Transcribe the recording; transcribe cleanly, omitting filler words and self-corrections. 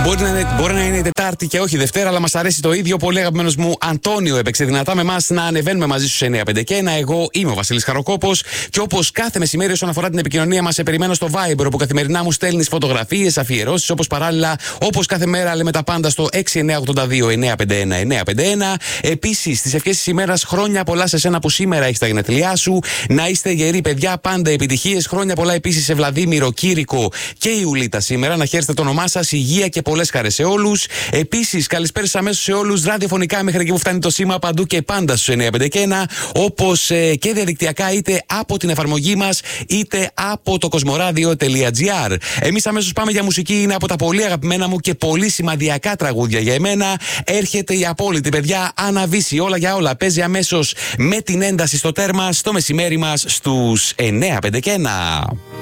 Μπορεί να είναι Τετάρτη και όχι Δευτέρα, αλλά μας αρέσει το ίδιο. Πολύ αγαπημένος μου Αντώνιο έπαιξε δυνατά με εμάς να ανεβαίνουμε μαζί στους 951. Εγώ είμαι ο Βασίλης Χαροκόπος και όπως κάθε μεσημέρι, όσον αφορά την επικοινωνία μας, σε περιμένω στο Viber, όπου καθημερινά μου στέλνεις φωτογραφίες, αφιερώσεις, όπως παράλληλα, όπως κάθε μέρα λέμε τα πάντα στο 6982-951-951. Επίσης, τις ευχές της ημέρας, χρόνια πολλά σε σένα που σήμερα έχεις τα γενέθλιά σου. Να είστε γεροί, παιδιά, πάντα επιτυχίες. Χρόνια πολλά επίσης σε Βλαδίμηρο, Κήρικο και Ιουλίτα σήμερα. Να χαίρεστε το όνομά σας, υγεία και πολλές χαρές σε όλους. Επίσης, καλησπέρες αμέσως σε όλους ραδιοφωνικά μέχρι εκεί που φτάνει το σήμα, παντού και πάντα στους 951, όπως και διαδικτυακά, είτε από την εφαρμογή μας, είτε από το κοσμοράδιο.gr. Εμείς αμέσως πάμε για μουσική, είναι από τα πολύ αγαπημένα μου και πολύ σημαδιακά τραγούδια για εμένα. Έρχεται η απόλυτη, παιδιά, Άννα Βύση, όλα για όλα. Παίζει αμέσως με την ένταση στο τέρμα, στο μεσημέρι μας στους 951.